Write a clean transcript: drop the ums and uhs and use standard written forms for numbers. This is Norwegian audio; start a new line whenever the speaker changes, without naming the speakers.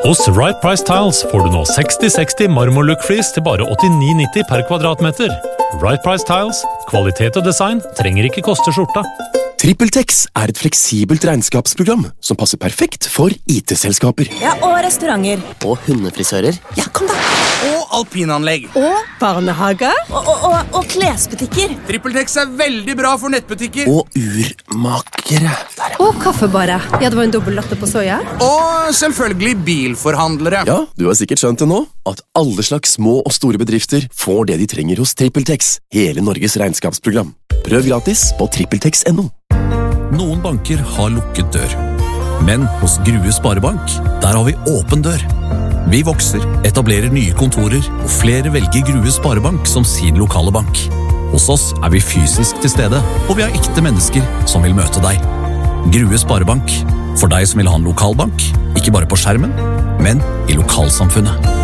Hos Right Price Tiles får du nå 60-60 marmorlook-flis til bare 89,90 per kvadratmeter. Right Price Tiles, kvalitet og design trenger ikke koste skjorta.
TrippelTex et fleksibelt regnskapsprogram som passer perfekt for IT-selskaper.
Ja, og restauranter.
Og hundefrisører. Ja, kom da!
Og alpinanlegg.
Og barnehager. Og klesbutikker.
TrippelTex veldig bra for nettbutikker.
Og urmakere.
Og kaffebarer. Ja, det var en dobbelt latte på soja.
Og selvfølgelig bilforhandlere.
Ja, du har sikkert skjønt det nå, at alle slags små og store bedrifter får det de trenger hos TrippelTex, hele Norges regnskapsprogram. Prøv gratis på trippeltex.no.
Noen banker har lukket dør. Men hos Grue Sparebank, der har vi åpen dør. Vi vokser, etablerer nye kontorer, og flere velger Grue Sparebank som sin lokale bank. Hos oss vi fysisk til stede, og vi har ekte mennesker som vil møte deg. Grue Sparebank, for deg som vil ha en lokalbank, ikke bare på skjermen, men i lokalsamfunnet.